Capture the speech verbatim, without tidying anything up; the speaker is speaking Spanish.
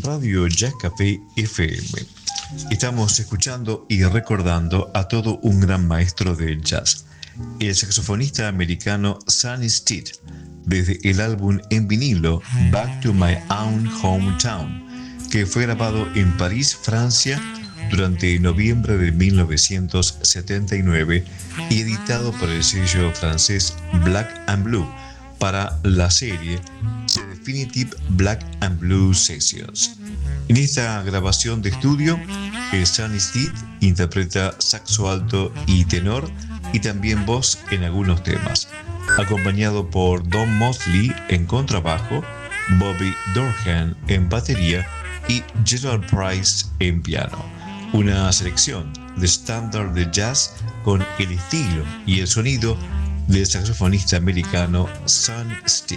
Radio Jazz Café F M. Estamos escuchando y recordando a todo un gran maestro del jazz, el saxofonista americano Sonny Stitt, desde el álbum en vinilo Back to My Own Hometown, que fue grabado en París, Francia, durante noviembre de mil novecientos setenta y nueve y editado por el sello francés Black and Blue para la serie The Definitive Black and Blue Sessions. En esta grabación de estudio, Sonny Stitt interpreta saxo alto y tenor y también voz en algunos temas, acompañado por Don Mosley en contrabajo, Bobby Durham en batería y Gerald Price en piano. Una selección de estándar de jazz con el estilo y el sonido del saxofonista americano Sonny Stitt.